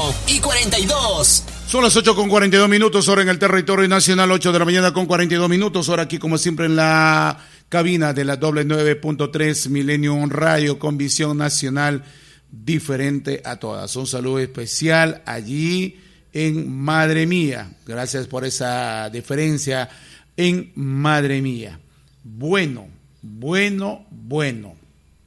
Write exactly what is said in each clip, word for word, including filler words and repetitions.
y cuarenta y dos. Son las ocho con cuarenta y dos minutos, hora en el territorio nacional, ocho de la mañana con cuarenta y dos minutos, hora aquí como siempre en la cabina de la doble nueve punto tres Millennium Radio con visión nacional diferente a todas. Un saludo especial allí en Madre Mía. Gracias por esa deferencia en Madre Mía. Bueno, bueno, bueno.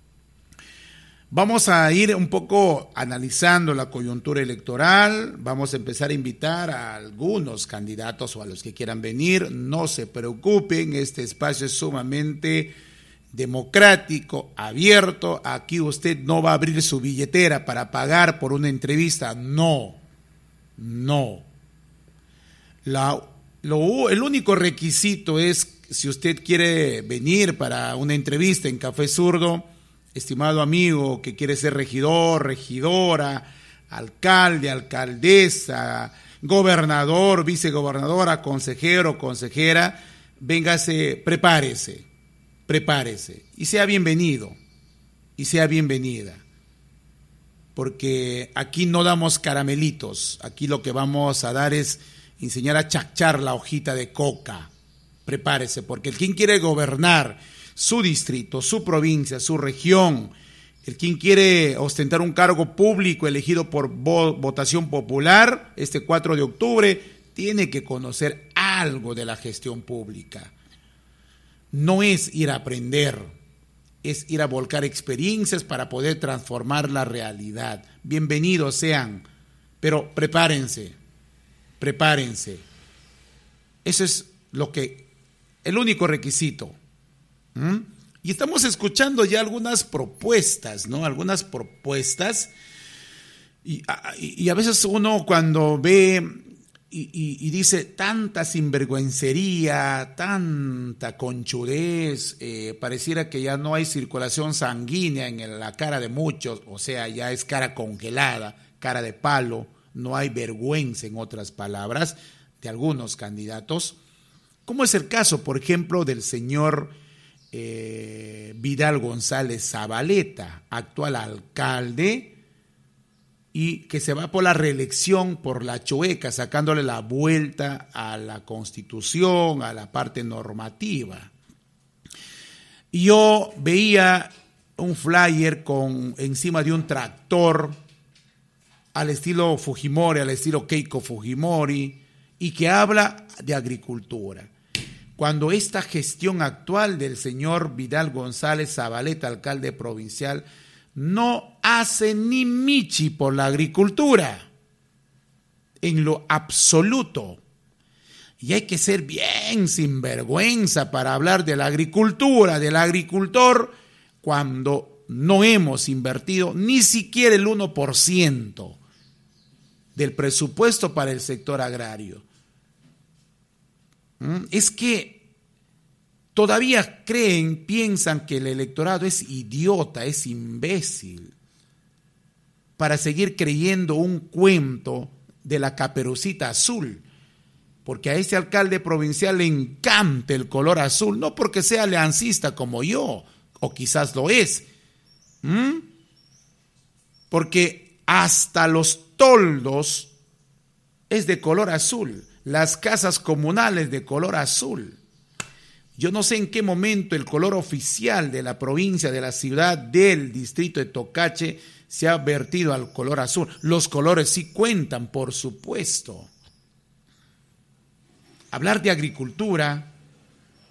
Vamos a ir un poco analizando la coyuntura electoral. Vamos a empezar a invitar a algunos candidatos o a los que quieran venir. No se preocupen, este espacio es sumamente democrático, abierto. Aquí usted no va a abrir su billetera para pagar por una entrevista. No, no. La, lo, el único requisito es, si usted quiere venir para una entrevista en Café Zurdo, estimado amigo que quiere ser regidor, regidora, alcalde, alcaldesa, gobernador, vicegobernadora, consejero, consejera, véngase, prepárese, prepárese y sea bienvenido y sea bienvenida. Porque aquí no damos caramelitos, aquí lo que vamos a dar es enseñar a chachar la hojita de coca. Prepárese, porque el quien quiere gobernar su distrito, su provincia, su región, el quien quiere ostentar un cargo público elegido por votación popular este cuatro de octubre, tiene que conocer algo de la gestión pública. No es ir a aprender, es ir a volcar experiencias para poder transformar la realidad. Bienvenidos sean, pero prepárense, prepárense. Eso es lo que, el único requisito. ¿Mm? Y estamos escuchando ya algunas propuestas, ¿no? Algunas propuestas. Y, y, y a veces uno cuando ve y, y, y dice tanta sinvergüencería, tanta conchudez, eh, pareciera que ya no hay circulación sanguínea en la cara de muchos, o sea, ya es cara congelada, cara de palo, no hay vergüenza, en otras palabras, de algunos candidatos. ¿Cómo es el caso, por ejemplo, del señor Eh, Vidal González Zabaleta, actual alcalde, y que se va por la reelección por la chueca, sacándole la vuelta a la Constitución, a la parte normativa? Y yo veía un flyer con encima de un tractor al estilo Fujimori, al estilo Keiko Fujimori, y que habla de agricultura. Cuando esta gestión actual del señor Vidal González Zabaleta, alcalde provincial, no hace ni michi por la agricultura, en lo absoluto. Y hay que ser bien sinvergüenza para hablar de la agricultura, del agricultor, cuando no hemos invertido ni siquiera el uno por ciento del presupuesto para el sector agrario. Es que todavía creen, piensan que el electorado es idiota, es imbécil, para seguir creyendo un cuento de la Caperucita Azul, porque a este alcalde provincial le encanta el color azul, no porque sea aliancista como yo, o quizás lo es, ¿Mm? porque hasta los toldos es de color azul, las casas comunales de color azul. Yo no sé en qué momento el color oficial de la provincia, de la ciudad, del distrito de Tocache se ha vertido al color azul. Los colores sí cuentan, por supuesto. Hablar de agricultura